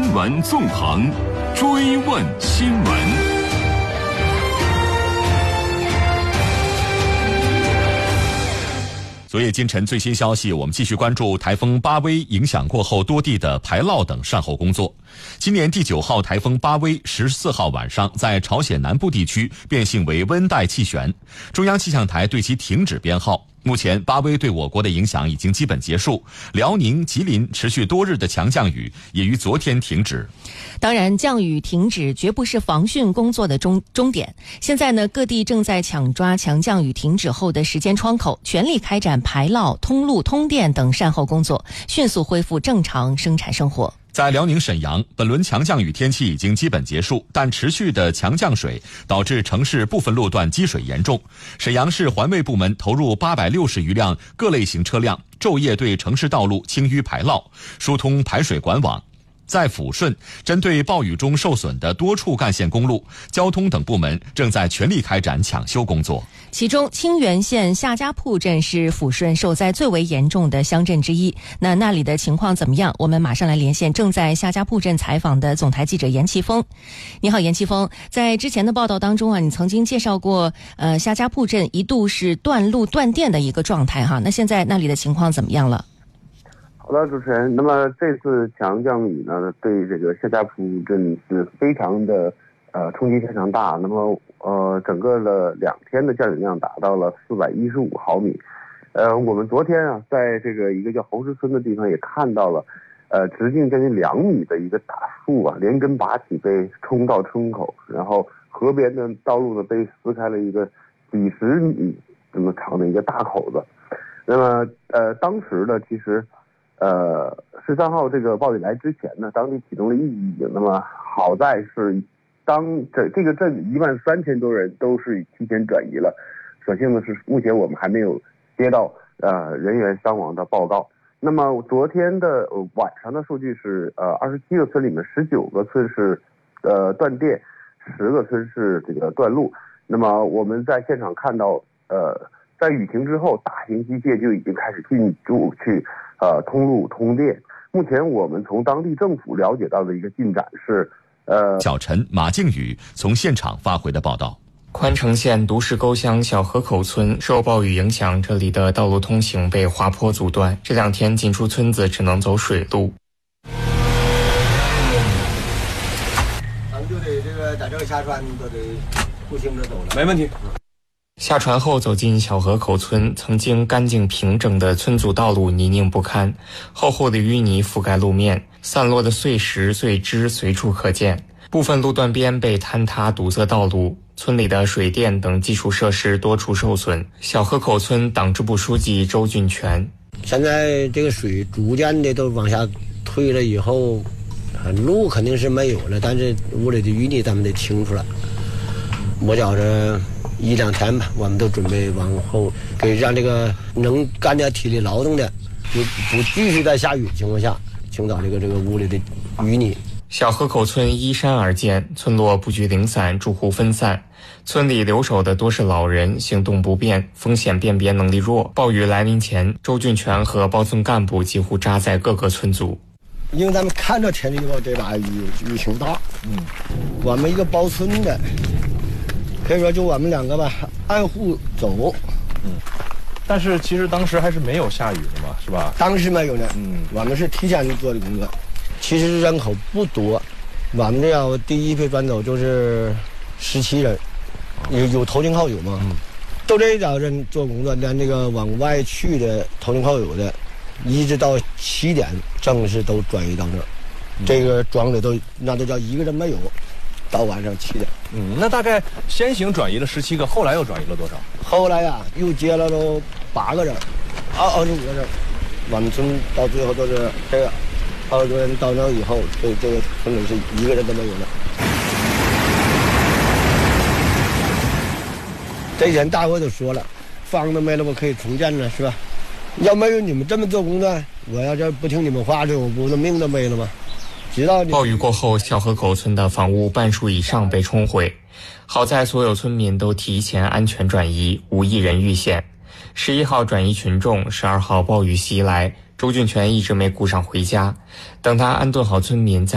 新闻纵横，追问新闻。昨夜今晨最新消息，我们继续关注台风巴威影响过后多地的排涝等善后工作。今年第9号台风巴威14号晚上在朝鲜南部地区变性为温带气旋，中央气象台对其停止编号。目前巴威对我国的影响已经基本结束，辽宁、吉林持续多日的强降雨也于昨天停止。 当然，降雨停止绝不是防汛工作的终点。现在呢，各地正在抢抓强降雨停止后的时间窗口，全力开展排涝、通路、通电等善后工作，迅速恢复正常生产生活。 在辽宁沈阳，本轮强降雨天气已经基本结束，但持续的强降水导致城市部分路段积水严重。沈阳市环卫部门投入860余辆各类型车辆，昼夜对城市道路清淤排涝，疏通排水管网。在抚顺，针对暴雨中受损的多处干线公路，交通等部门正在全力开展抢修工作。 其中，清源县夏家铺镇是抚顺受灾最为严重的乡镇之一。那里的情况怎么样？我们马上来连线正在夏家铺镇采访的总台记者严奇峰。你好，严奇峰。在之前的报道当中啊，你曾经介绍过，夏家铺镇一度是断路断电的一个状态哈。那现在那里的情况怎么样了？ 好的，主持人。那么这次强降雨呢，对这个夏家铺镇是非常的冲击非常大。那么整个的2天的降雨量达到了415毫米。我们昨天啊，在这个一个叫侯石村的地方也看到了，直径将近2米的一个大树啊，连根拔起被冲到村口，然后河边的道路呢被撕开了一个几十米这么长的一个大口子。那么当时呢，其实13号这个暴雨来之前呢，当地启动了预警。那么好在是这个镇13000多人都是提前转移了。所幸的是，目前我们还没有接到人员伤亡的报告。那么昨天的晚上的数据是27个村里面19个村是断电，10个村是这个断路。那么我们在现场看到在雨停之后，大型机械就已经开始进驻去通路通电。目前我们从当地政府了解到的一个进展是小陈、马靖宇从现场发回的报道。 宽城县独市沟乡小河口村受暴雨影响，这里的道路通行被滑坡阻断，这2天进出村子只能走水路。 咱们就得这个在这个下船都得步行着走了， 没问题。 下船后走进小河口村，曾经干净平整的村组道路泥泞不堪，厚厚的淤泥覆盖路面，散落的碎石碎枝随处可见，部分路段边被坍塌堵塞道路，村里的水电等基础设施多处受损。小河口村党支部书记周俊全： 现在这个水逐渐的都往下退了以后，路肯定是没有了，但是屋里的淤泥咱们得清出来。我觉着1-2天吧，我们都准备往后给让这个能干点体力劳动的不继续在下雨的情况下清扫这个屋里的淤泥。 小河口村依山而建，村落布局零散，住户分散，村里留守的多是老人，行动不便，风险辨别能力弱。暴雨来临前，周俊全和包村干部几乎扎在各个村组。 因为咱们看着天气预报这把雨挺大，我们一个包村的可以说就我们2个吧，按户走。 但是其实当时还是没有下雨的嘛，是吧？ 当时没有呢。我们是提前做的工作。其实人口不多，我们这样第一批转走就是17人，有投进靠友嘛。都这一点人做工作，连这个往外去的投进靠友的，一直到7点正式都转移到这儿。这个庄里那都叫一个人没有。到晚上7点。 那大概先行转移了17个，后来又转移了多少？ 后来呀，又接了都8个人，25个人。我们村到最后都是这个20多人到那以后，这个村里是一个人都没有了。这前大伙都说了，房子没了，我可以重建了，是吧？要没有你们这么做工作，我要这不听你们话，这我不是命都没了吗？ 暴雨过后，小河口村的房屋半数以上被冲毁，好在所有村民都提前安全转移，无一人遇险。11号转移群众，12号暴雨袭来，周俊全一直没顾上回家，等他安顿好村民